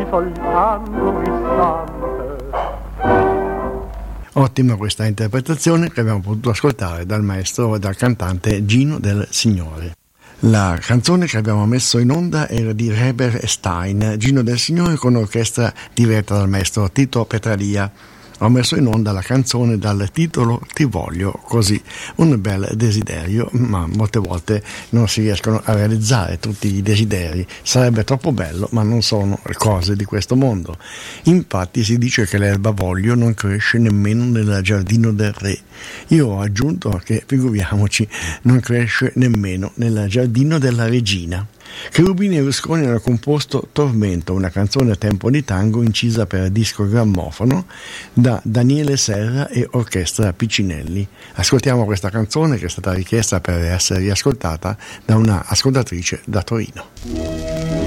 soltanto un istante. Ottima questa interpretazione che abbiamo potuto ascoltare dal maestro e dal cantante Gino Del Signore. La canzone che abbiamo messo in onda era di Reber Stein, Gino Del Signore con orchestra diretta dal maestro Tito Petralia. Ho messo in onda la canzone dal titolo Ti voglio così, un bel desiderio, ma molte volte non si riescono a realizzare tutti i desideri. Sarebbe troppo bello, ma non sono cose di questo mondo. Infatti si dice che l'erba voglio non cresce nemmeno nel giardino del re. Io ho aggiunto che, figuriamoci, non cresce nemmeno nel giardino della regina. Cherubini e Rusconi hanno composto Tormento, una canzone a tempo di tango incisa per disco grammofono da Daniele Serra e Orchestra Piccinelli. Ascoltiamo questa canzone che è stata richiesta per essere riascoltata da una ascoltatrice da Torino.